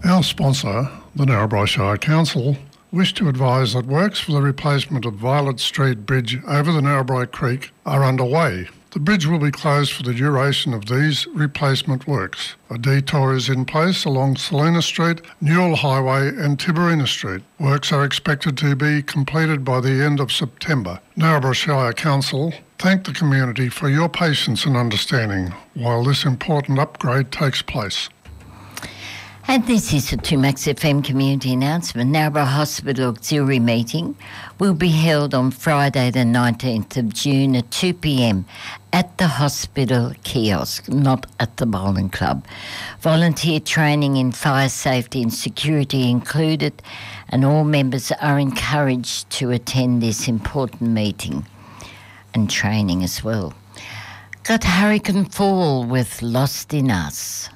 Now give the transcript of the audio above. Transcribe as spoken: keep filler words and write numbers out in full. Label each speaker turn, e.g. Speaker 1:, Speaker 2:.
Speaker 1: Our sponsor, the Narrabri Shire Council, wish to advise that works for the replacement of Violet Street Bridge over the Narrabri Creek are underway. The bridge will be closed for the duration of these replacement works. A detour is in place along Salina Street, Newell Highway and Tiberina Street. Works are expected to be completed by the end of September. Narrabri Shire Council thank the community for your patience and understanding while this important upgrade takes place.
Speaker 2: And this is a two Max F M community announcement. Narrabri Hospital Auxiliary meeting will be held on Friday the nineteenth of June at two p.m. at the hospital kiosk, not at the bowling club. Volunteer training in fire safety and security included, and all members are encouraged to attend this important meeting and training as well. Got Hurricane Fall with Lost in Us.